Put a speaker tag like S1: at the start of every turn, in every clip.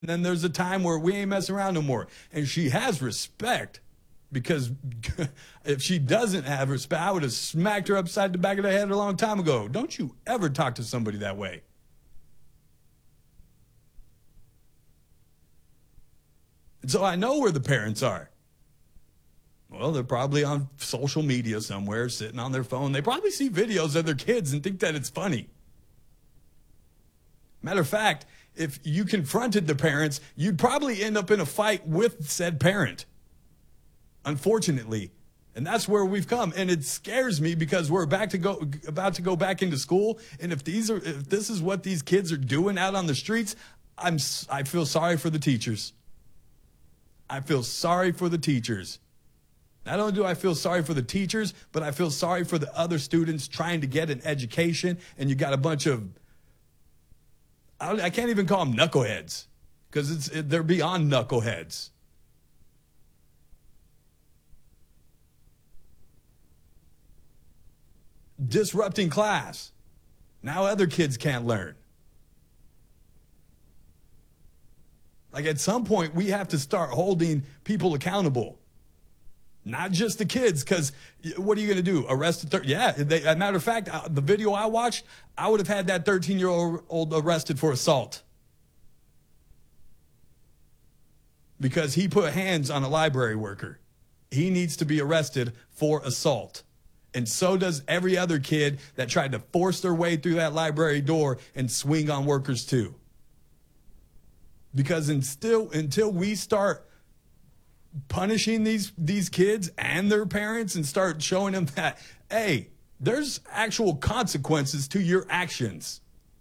S1: And then there's a time where we ain't messing around no more. And she has respect, because if she doesn't have respect, I would have smacked her upside the back of the head a long time ago. Don't you ever talk to somebody that way. And so I know where the parents are. Well, they're probably on social media somewhere, sitting on their phone. They probably see videos of their kids and think that it's funny. Matter of fact, if you confronted the parents, you'd probably end up in a fight with said parent. Unfortunately. And that's where we've come. And it scares me, because we're about to go back into school. And if this is what these kids are doing out on the streets, I feel sorry for the teachers. I feel sorry for the teachers. Not only do I feel sorry for the teachers, but I feel sorry for the other students trying to get an education. And you got a bunch of, I can't even call them knuckleheads, because they're beyond knuckleheads. Disrupting class. Now other kids can't learn. Like, at some point, we have to start holding people accountable. Not just the kids, because what are you going to do? Arrest as a matter of fact, the video I watched, I would have had that 13-year-old arrested for assault. Because he put hands on a library worker. He needs to be arrested for assault. And so does every other kid that tried to force their way through that library door and swing on workers too. Because until we start punishing these kids and their parents and start showing them that, hey, there's actual consequences to your actions.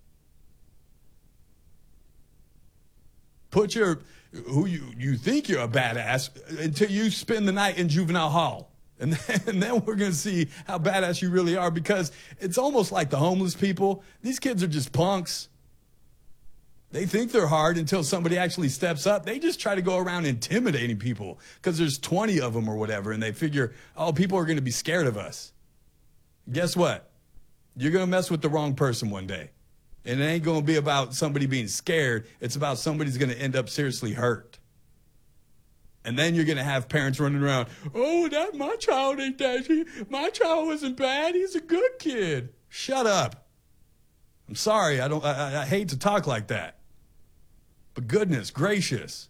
S1: Put who you think you're a badass until you spend the night in juvenile hall. And then we're going to see how badass you really are, because it's almost like the homeless people. These kids are just punks. They think they're hard until somebody actually steps up. They just try to go around intimidating people because there's 20 of them or whatever, and they figure, oh, people are going to be scared of us. Guess what? You're going to mess with the wrong person one day. And it ain't going to be about somebody being scared. It's about somebody's going to end up seriously hurt. And then you're going to have parents running around, oh, my child ain't that. My child wasn't bad. He's a good kid. Shut up. I'm sorry. I hate to talk like that. But goodness gracious.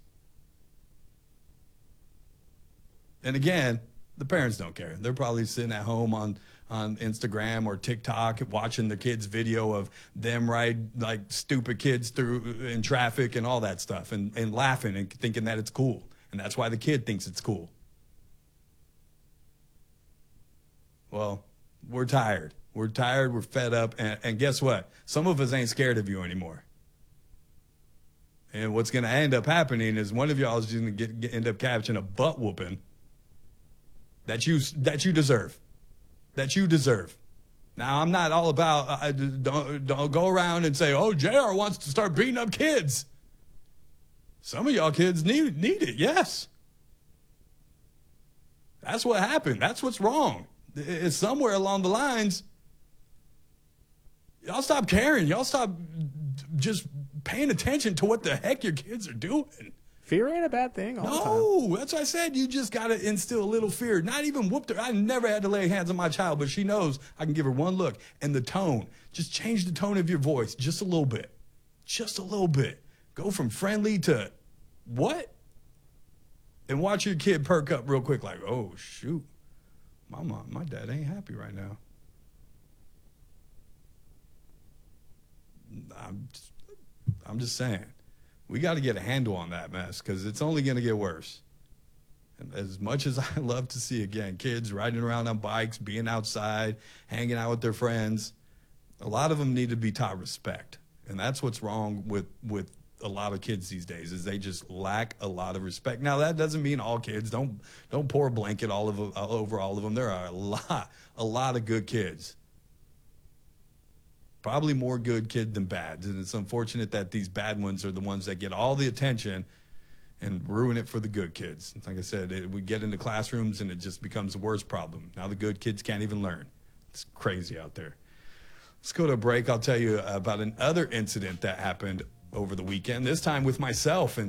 S1: And again, the parents don't care. They're probably sitting at home on Instagram or TikTok watching the kids' video of them ride like stupid kids through in traffic and all that stuff and laughing and thinking that it's cool. And that's why the kid thinks it's cool. Well, we're tired. We're tired. We're fed up. And guess what? Some of us ain't scared of you anymore. And what's going to end up happening is one of y'all is going to end up catching a butt whooping that you deserve. That you deserve. Now, I'm not all about, don't go around and say, oh, JR wants to start beating up kids. Some of y'all kids need it, yes. That's what happened. That's what's wrong. It's somewhere along the lines, y'all stop caring. Y'all stop just paying attention to what the heck your kids are doing.
S2: Fear ain't a bad thing all the time.
S1: No, that's what I said. You just got to instill a little fear. Not even whooped her. I never had to lay hands on my child, but she knows I can give her one look. And the tone, just change the tone of your voice just a little bit. Just a little bit. Go from friendly to what? And watch your kid perk up real quick like, oh, shoot. My dad ain't happy right now. I'm just saying. We got to get a handle on that mess because it's only going to get worse. And as much as I love to see, again, kids riding around on bikes, being outside, hanging out with their friends, a lot of them need to be taught respect. And that's what's wrong with a lot of kids these days is they just lack a lot of respect. Now, that doesn't mean all kids. Don't pour a blanket over all of them. There are a lot of good kids. Probably more good kids than bad. And it's unfortunate that these bad ones are the ones that get all the attention and ruin it for the good kids. Like I said, we get into classrooms and it just becomes the worst problem. Now the good kids can't even learn. It's crazy out there. Let's go to a break. I'll tell you about another incident that happened over the weekend, this time with myself. And